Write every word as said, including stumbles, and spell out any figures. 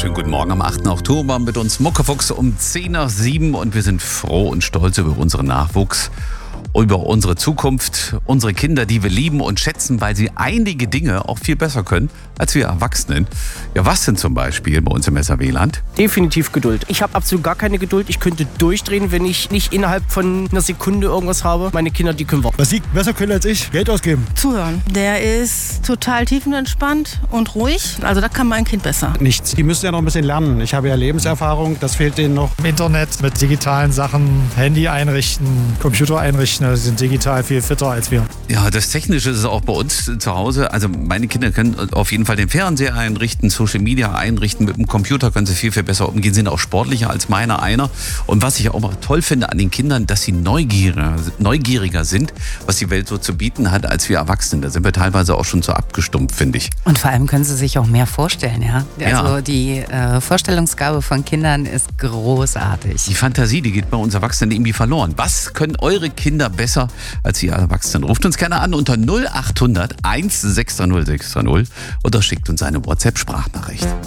wunderschönen guten Morgen am achten Oktober mit uns Muckefuchs um zehn nach sieben und wir sind froh und stolz über unseren Nachwuchs, über unsere Zukunft, unsere Kinder, die wir lieben und schätzen, weil sie einige Dinge auch viel besser können als wir Erwachsenen. Ja, was denn zum Beispiel bei uns im S R W-Land? Definitiv Geduld. Ich habe absolut gar keine Geduld. Ich könnte durchdrehen, wenn ich nicht innerhalb von einer Sekunde irgendwas habe. Meine Kinder, die können warten. Was sie besser können als ich, Geld ausgeben. Zuhören. Der ist total tiefenentspannt und ruhig. Also da kann mein Kind besser. Nichts. Die müssen ja noch ein bisschen lernen. Ich habe ja Lebenserfahrung, das fehlt denen noch. Im Internet mit digitalen Sachen, Handy einrichten, Computer einrichten, also sind digital viel fitter als wir. Ja, das Technische ist auch bei uns zu Hause. Also meine Kinder können auf jeden Fall den Fernseher einrichten, Social Media einrichten. Mit dem Computer können sie viel, viel besser umgehen, sind auch sportlicher als meiner einer. Und was ich auch mal toll finde an den Kindern, dass sie neugieriger, neugieriger sind, was die Welt so zu bieten hat, als wir Erwachsenen. Da sind wir teilweise auch schon so abgestumpft, finde ich. Und vor allem können sie sich auch mehr vorstellen, ja? Also Ja. die äh, Vorstellungsgabe von Kindern ist großartig. Die Fantasie, die geht bei uns Erwachsenen irgendwie verloren. Was können eure Kinder besser als ihr Erwachsenen? Ruft uns gerne an unter null acht hundert eins sechs null sechs null oder schickt uns eine WhatsApp-Sprachnachricht.